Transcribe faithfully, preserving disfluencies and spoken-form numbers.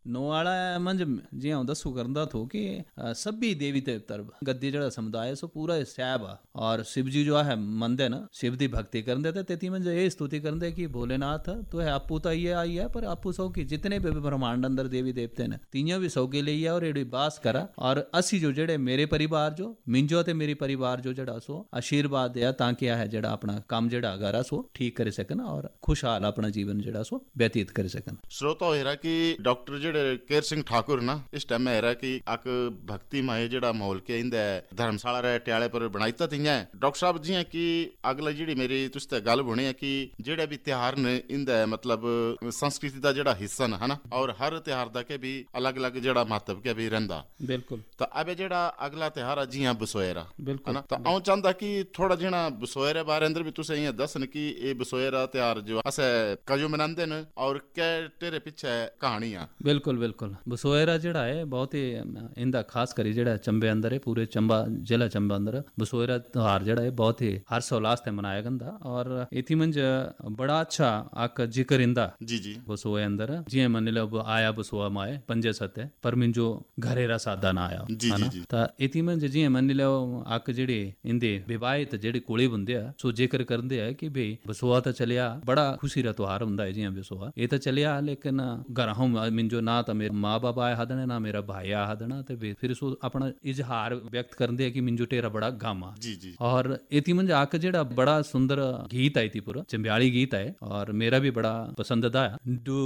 नोआड़ा मंज जियां हूं दस्सू करदा थो कि अ, सभी देवी देवता गद्दी जेड़ा समुदाय सो पूरा सैब आ और शिव जी जो है मनदे न शिव दी भक्ति करदे ते तेती मंज ये स्तुति करदे कि भोलेनाथ तो है आपू तो ये आई है पर आपू सौ की जितने भी ब्रह्मांड अंदर देवी देवते ने तियां भी सौ के लिए और एड़ी बास करा और असी जो जेड़े मेरे परिवार जो मिंजो ते मेरी परिवार जो जेड़ा सो आशीर्वाद दिया ताकि है जेड़ा अपना काम जेड़ा अगारा सो ठीक कर सकन और खुशहाल अपना जीवन जेड़ा सो व्यतीत कर सकन। श्रोता हो रहा कि डॉक्टर जेड़े केर सिंह ठाकुर ना इस टाइम में रहा कि अक भक्ति माए जेड़ा माहौल के इंदा धर्मशाला रे ट्याले पर बनाईता तियां डॉक्टर साहब जियां कि अगला जेड़ी मेरी तुसते गल बनी है कि जेड़े भी त्योहार ने इंदा मतलब संस्कृति दा जेड़ा हिस्सा न है ना और हर त्योहार दा के भी अलग अलग जेड़ा महत्व के भी रहिंदा बिल्कुल। तो अब जेड़ा अगला त्योहार है जियां बसोएरा बिल्कुल है ना तो आऊं चाहता कि थोड़ा जेड़ा बसोएरे बारे अंदर भी तुसे इयां दसन कि ये बसोएरा त्योहार जो असे कजो मनांदे न और के तेरे पीछे कहानी है। बिल्कुल बिल्कुल बसोएरा जेड़ा है बहुत ही इंदा खास करी जेड़ा चंबे अंदर है पूरे चंबा जिला चंबा अंदर बसोएरा त्योहार जेड़ा है बहुत ही हर्षोल्लास ते मनाया गंदा और इथी मंज बड़ा अच्छा आक जिक्र इंदा जी जी बसोए अंदर जियां मन लो आया बसोआ माए पंजे सते पर मिंजो घरेरा सादा ना आया जी जी जी ता इथी मंज जियां मन लो आक जेड़ी इंदे विवाहित जेड़ी कुड़ी बुंदे आ सो जिक्र करदे आ कि भाई बसोआ तो चलिया बड़ा खुशी रा त्योहार हुंदा है जियां बसोआ ये तो चलिया लेकिन घर हम मिंजो ना तो मेरे माँ बाप आए हदने ना मेरा भाई आ हदना ते फिर सो अपना इजहार व्यक्त करदे कि मिंजो तेरा बड़ा गम आ जी जी और इति मंज आक जेड़ा बड़ा सुंदर गीत आई थी पूरा चंबियाली गीत है और मेरा भी बड़ा पसंदीदा है।